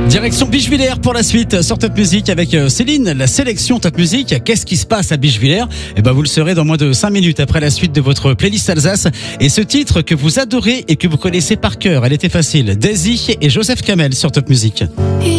Direction Bichevillers pour la suite sur Top Music avec Céline, la sélection Top Music. Qu'est-ce qui se passe à Bichevillers? Eh ben, vous le saurez dans moins de 5 minutes après la suite de votre playlist Alsace. Et ce titre que vous adorez et que vous connaissez par cœur, elle était facile. Daisy et Joseph Kamel sur Top Music.